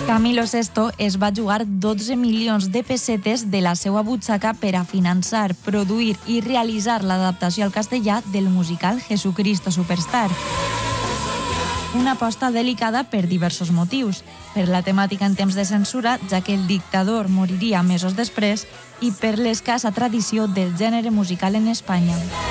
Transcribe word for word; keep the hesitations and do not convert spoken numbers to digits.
Camilo Sesto es va jugar dotze milions de pessetes de la seva butxaca per a finançar, produir i realitzar l'adaptació al castellà del musical Jesucristo Superstar. Una aposta delicada per diversos motius, per la temàtica en temps de censura, ja que el dictador moriria mesos després, i per l'escassa tradició del gènere musical en Espanya.